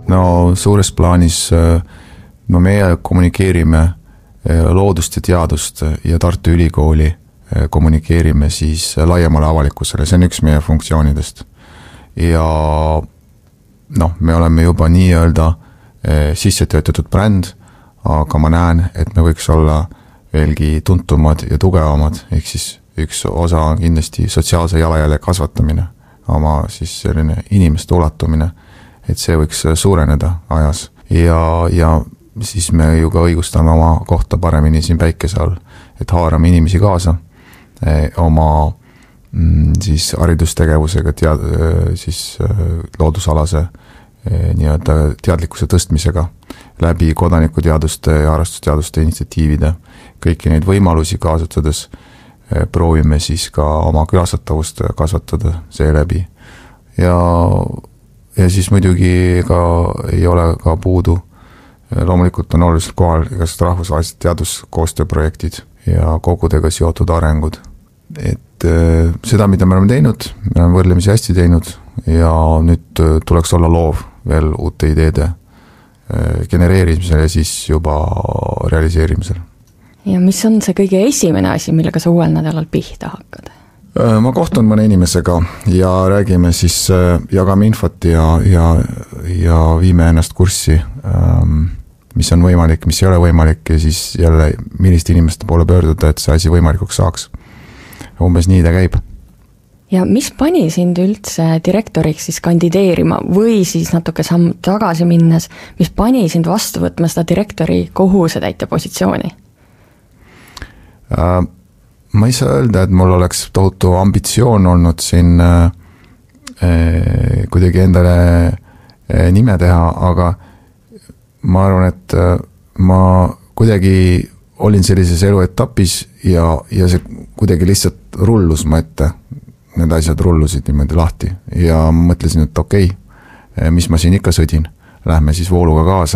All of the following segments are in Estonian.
No suures plaanis meie kommunikeerime loodust ja teadust ja Tartu Ülikooli kommunikeerime siis laiemale avalikkusele, see on üks meie funktsioonidest. Ja me oleme juba nii-öelda sisse töötatud bränd, aga ma näen, et me võiks olla veelgi tuntumad ja tugevamad, ehk siis üks osa on kindlasti sotsiaalse jalajälje kasvatamine, oma siis selline inimeste ulatumine, et see võiks suureneda ajas. Ja siis me ju ka õigustame oma kohta paremini siin päikese all, et haarame inimesi kaasa oma siis haridustegevusega, siis loodusalase nii-öelda teadlikkuse tõstmisega läbi kodanikuteaduste ja harrastusteaduste initsiatiivide. Kõiki neid võimalusi kaasutades proovime siis ka oma külastatavust kasvatada seeläbi. Ja siis muidugi ka ei ole ka puudu. Loomulikult on oluliselt kohal igast rahvusvahelised teaduskoostööprojektid ja kogudega seotud arengud. Et seda, mida me oleme teinud, me oleme võrdlemisi hästi teinud ja nüüd tuleks olla loov veel uute ideede genereerimisel ja siis juba realiseerimisel. Ja mis on see kõige esimene asi, millega sa uuel nädalal pihta hakkad? Ma kohtun mõne inimesega ja räägime siis, jagame infot ja viime ennast kurssi, mis on võimalik, mis ei ole võimalik ja siis jälle milliste inimeste poole pöörduda, et see asi võimalikuks saaks. Umbes nii ta käib. Ja mis pani sind üldse direktoriks siis kandideerima või siis natuke samm tagasi minnes, mis pani sind vastu võtma seda direktori kohusetäitja positsiooni? Ma ei saa öelda, et mul oleks tohutu ambitsioon olnud siin kuidagi endale nime teha, aga ma arvan, et ma kuidagi olin sellises eluetapis ja see kuidagi lihtsalt rullus mu ette. Need asjad rullusid niimoodi lahti ja mõtlesin, et okei, mis ma siin ikka sõdin, lähme siis vooluga kaasa.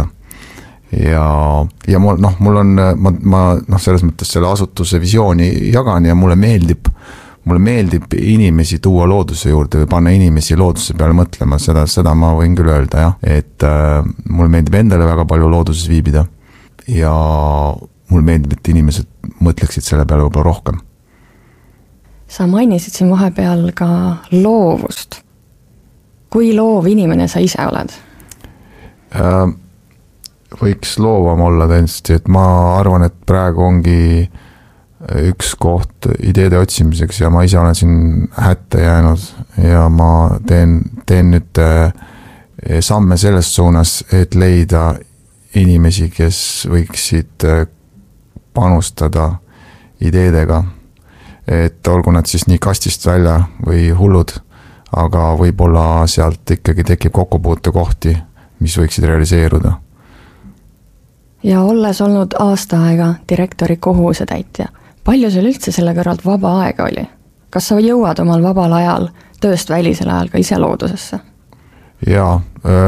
Ja mul on, ma selles mõttes selle asutuse visiooni jagan ja mulle meeldib inimesi tuua looduse juurde või panna inimesi looduse peale mõtlema, seda ma võin küll öelda, et mulle meeldib endale väga palju looduses viibida ja mulle meeldib, et inimesed mõtleksid selle peale võib-olla rohkem. Sa mainisid siin vahepeal ka loovust. Kui loov inimene sa ise oled? Võiks loovam olla tõenäoliselt, et ma arvan, et praegu ongi üks koht ideede otsimiseks ja ma ise olen siin hätte jäänud ja ma teen nüüd samme selles suunas, et leida inimesi, kes võiksid panustada ideedega. Et olgu nad siis nii kastist välja või hullud, aga võib-olla sealt ikkagi tekib kokkupuute kohti, mis võiksid realiseeruda. Ja olles olnud aasta aega direktori kohusetäitja, palju sul üldse selle kõrvalt vaba aega oli? Kas sa jõuad omal vabal ajal, tööst välisel ajal ka ise loodusesse? Jaa,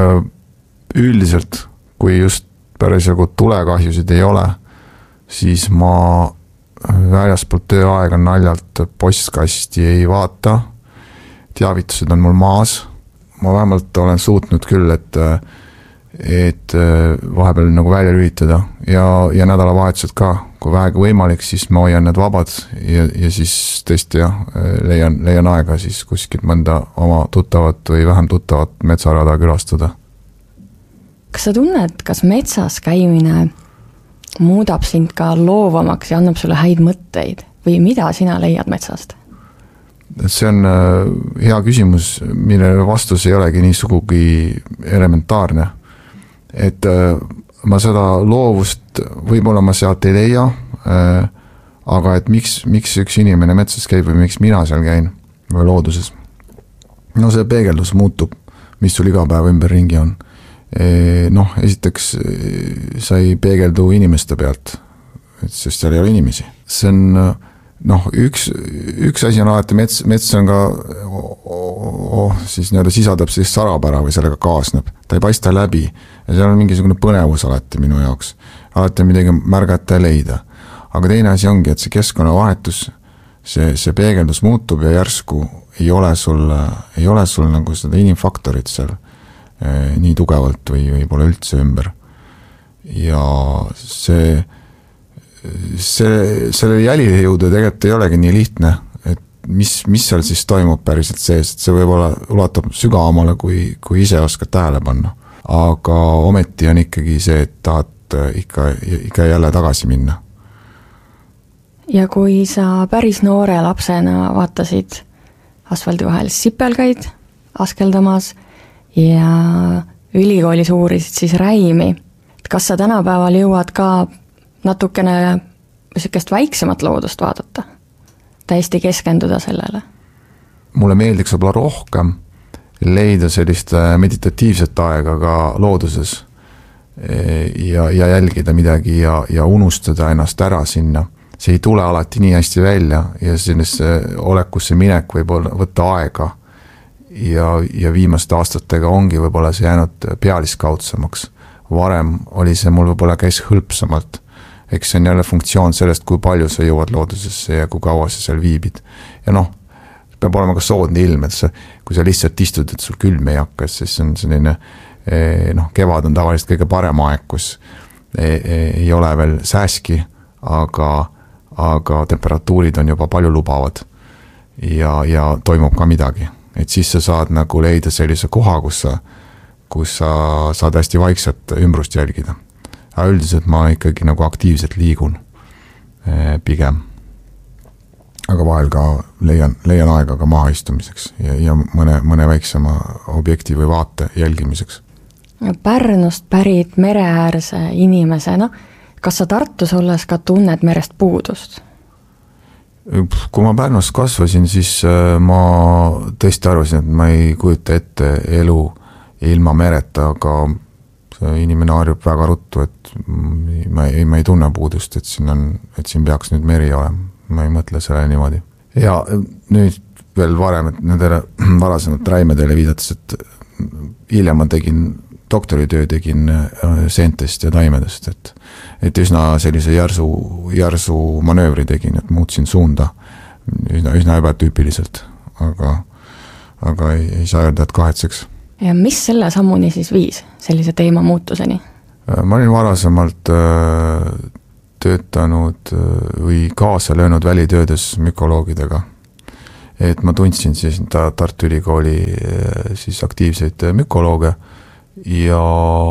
üldiselt, kui just päris nagu tulekahjusid ei ole, siis ma väljaspoolt tööaega naljalt postkasti ei vaata. Teavitused on mul maas. Ma vähemalt olen suutnud küll, et vahepeal nagu välja lülitada ja nädalavahetused ka. Kui vähegi võimalik, siis ma hoian need vabad ja siis tõesti leian aega siis kuskilt mõnda oma tuttavat või vähem tuttavat metsarada külastada. Kas sa tunned, kas metsas käimine muudab sind ka loovamaks ja annab sulle häid mõtteid või mida sina leiad metsast? See on hea küsimus, mille vastus ei olegi nii sugugi elementaarne. Et ma seda loovust võib-olla ma sealt ei leia, aga et miks üks inimene metsas käib või miks mina seal käin või looduses? No see peegeldus muutub, mis sul iga päev ümber ringi on. Esiteks sa ei peegeldu inimeste pealt, sest seal ei ole inimesi. See on, üks asi on alati mets on ka, siis nii-öelda sisaldab siis sarapära või sellega kaasneb. Ta ei paista läbi ja seal on mingisugune põnevus alati minu jaoks. Alati on midagi märgata ja leida. Aga teine asi ongi, et see keskkonnavahetus, see peegeldus muutub ja järsku ei ole sul nagu seda inimfaktorit seal. nii tugevalt või pole üldse ümber. Ja selle jälile jõuda tegelikult ei olegi nii lihtne, et mis seal siis toimub päriselt sees, et see võib-olla ulatab sügavamale, kui ise oskad tähele panna. Aga ometi on ikkagi see, et tahad ikka jälle tagasi minna. Ja kui sa päris noore lapsena vaatasid asfaldi vahel sipelgaid askeldamas ja ülikoolis uurisid siis räimi, et kas sa tänapäeval jõuad ka natukene sükest väiksemat loodust vaadata, täiesti keskenduda sellele? Mulle meeldiks võib-olla rohkem leida sellist meditatiivset aega ka looduses ja jälgida midagi ja unustada ennast ära sinna. See ei tule alati nii hästi välja ja sellesse olekusse minek võib võtta aega ja viimaste aastatega ongi võib-olla see jäänud pealiskaudsemaks. Varem oli see mul võib-olla käis hõlpsamalt. Eks see on jälle funktsioon sellest, kui palju sa jõuad loodusesse ja kui kaua sa seal viibid. Ja peab olema ka soodne ilm, et kui sa lihtsalt istud, et sul külm ei hakka, siis on selline, kevad on tavaliselt kõige parem aeg, kus ei ole veel sääski, aga temperatuurid on juba palju lubavad ja toimub ka midagi. Et siis sa saad nagu leida sellise koha, kus sa saad hästi vaikselt ümbrust jälgida. Aga üldiselt ma ikkagi nagu aktiivselt liigun pigem. Aga vahel ka leian aega ka maha istumiseks ja mõne väiksema objekti või vaate jälgimiseks. Pärnust pärit mereäärse inimesena, kas sa Tartus olles ka tunned merest puudust? Kui ma Pärnus kasvasin, siis ma tõesti arvasin, et ma ei kujuta ette elu ilma mereta, aga inimene harjub väga ruttu, et ma ei tunne puudust, et siin peaks nüüd meri olema. Ma ei mõtle selle niimoodi. Ja nüüd veel varem, et nendele varasemalt räimedele viidates, et hiljem ma doktoritöö tegin seentest ja taimedest, et üsna sellise järsu manöövri tegin, et muutsin suunda üsna ebatüüpiliselt, aga ei saa öelda, et kahetseks. Ja mis selle sammuni siis viis sellise teema muutuseni? Ma olin varasemalt töötanud või kaasa löönud välitöödes mükoloogidega. Et ma tundsin siis Tartu Ülikooli siis aktiivseid mükolooge ja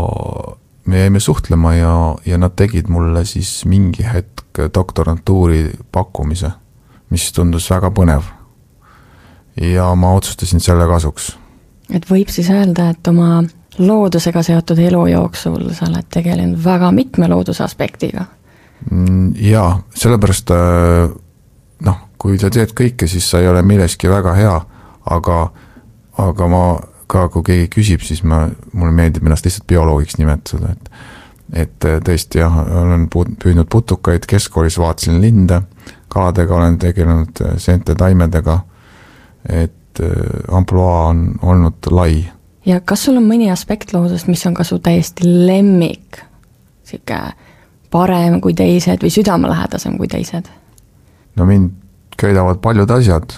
me jäime suhtlema ja nad tegid mulle siis mingi hetk doktorantuuri pakkumise, mis tundus väga põnev. Ja ma otsustasin selle kasuks. Et võib siis öelda, et oma loodusega seotud elu jooksul sa oled tegelenud väga mitme looduse aspektiga? Jaa, sellepärast kui sa teed kõike, siis sa ei ole milleski väga hea, aga ma ka, kui keegi küsib, siis mulle meeldib ennast lihtsalt bioloogiks nimetada, et tõesti jah, olen püüdnud putukaid, keskkoolis vaatasin linde, kaladega olen tegelenud seente taimedega, et amploa on olnud lai. Ja kas sul on mõni aspekt loodust, mis on ka su täiesti lemmik, siuke parem kui teised või südamelähedasem kui teised? No mind köidavad paljud asjad.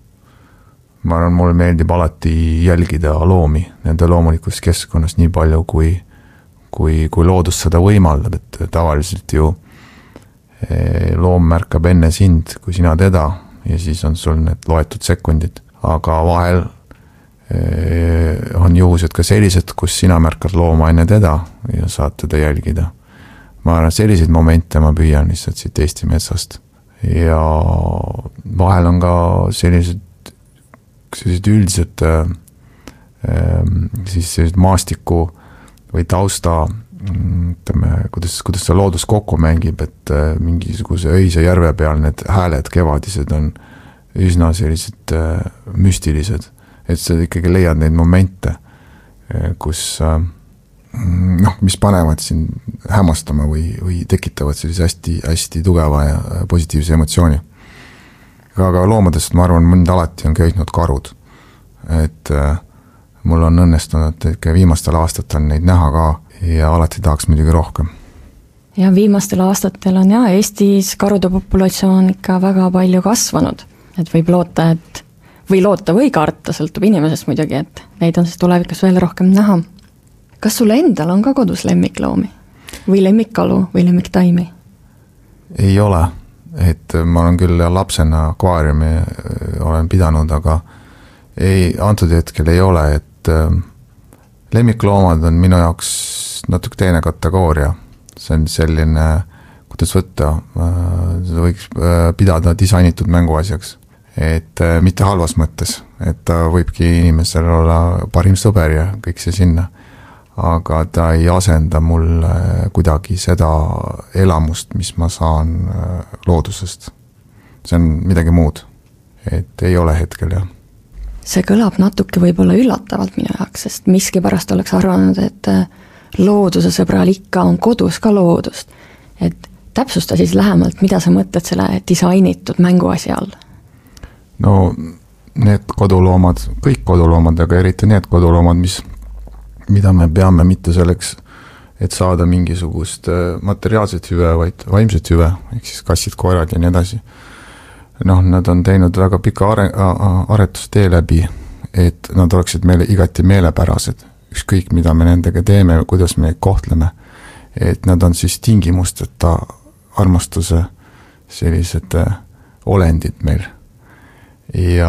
Ma arvan, mulle meeldib alati jälgida loomi, nende loomulikus keskkonnas nii palju, kui loodus seda võimaldab, et tavaliselt ju loom märkab enne sind, kui sina teda, ja siis on sul need loetud sekundid. Aga vahel on juhused ka sellised, kus sina märkad looma enne teda ja saad teda jälgida. Ma arvan, selliseid momente ma püüan lihtsalt siit Eesti metsast. Ja vahel on ka sellised üldised siis sellised maastiku või tausta, kuidas see loodus kokku mängib, et mingisuguse öise järve peal need hääled kevadised on üsna sellised müstilised, et sa ikkagi leiad neid momente, kus mis panevad siin hämmastama või tekitavad sellise hästi tugeva ja positiivse emotsiooni. Aga loomadest ma arvan, mõnd alati on köitnud karud. Et mul on õnnestunud viimastel aastatel neid näha ka ja alati tahaks muidugi rohkem. Ja viimastel aastatel on Eestis karude populatsioon ikka väga palju kasvanud. Et võib loota või karta, sõltub inimesest muidugi, et neid on siis tulevikus veel rohkem näha. kas sul endal on ka kodus lemmikloomi? Või lemmikkalu või lemmiktaimi? Ei ole, et ma olen küll lapsena akvaariumi olen pidanud, aga antud hetkel ei ole, et lemmikloomad on minu jaoks natuke teine kategooria. See on selline, kuidas võtta, seda võiks pidada disainitud mänguasjaks. Et mitte halvas mõttes, et ta võibki inimesel olla parim sõber ja kõik see sinna. Aga ta ei asenda mul kuidagi seda elamust, mis ma saan loodusest. See on midagi muud, et ei ole hetkel, jah. See kõlab natuke võib-olla üllatavalt minu jaoks, sest miski pärast oleks arvanud, et looduse sõbral ikka on kodus ka loodust. Et täpsusta siis lähemalt, mida sa mõtled selle disainitud mänguasja all? No need koduloomad, kõik koduloomad, aga eriti need koduloomad, mida me peame mitte selleks, et saada mingisugust materiaalset hüve, vaid vaimset hüve, ehk siis kassid, koerad ja nii edasi. Nad on teinud väga pika aretustee läbi, et nad oleksid meile igati meelepärased, ükskõik mida me nendega teeme, kuidas me kohtleme, et nad on siis tingimusteta armastuse sellised olendid meil. Ja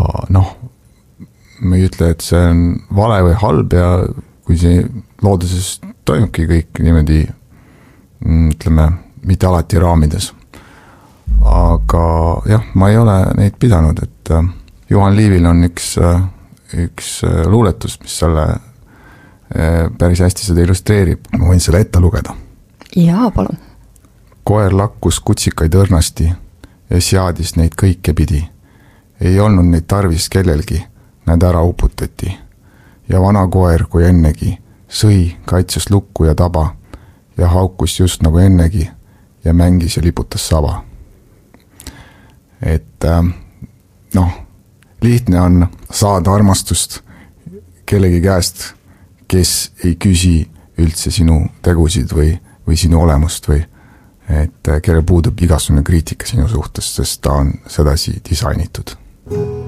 ma ei ütle, et see on vale või halb ja kui see looduses toimubki kõik niimoodi, ütleme, mitte alati raamides. Aga jah, ma ei ole neid pidanud, et Juhan Liivil on üks luuletus, mis selle päris hästi seda illustreerib. Ma võin selle ette lugeda. Jaa, palun. Koer lakkus kutsikaid õrnasti ja seadis neid kõike pidi. Ei olnud neid tarvis kellelgi, nad ära uputati. Ja vana koer kui ennegi sõi, kaitses lukku ja taba ja haukus just nagu ennegi ja mängis ja liputas saba. Et lihtne on saada armastust kellegi käest, kes ei küsi üldse sinu tegusid või sinu olemust või et kellel puudub igasugune kriitika sinu suhtes, sest ta on sedasi disainitud.